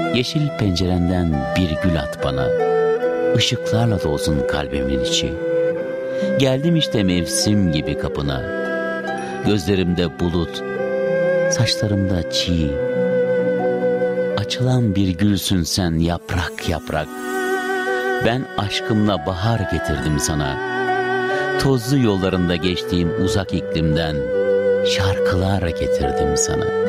Yeşil pencerenden bir gül at bana, ışıklarla dolsun kalbimin içi. Geldim işte mevsim gibi kapına, gözlerimde bulut, saçlarımda çiğ. Açılan bir gülsün sen yaprak yaprak, ben aşkımla bahar getirdim sana. Tozlu yollarında geçtiğim uzak iklimden şarkılar getirdim sana.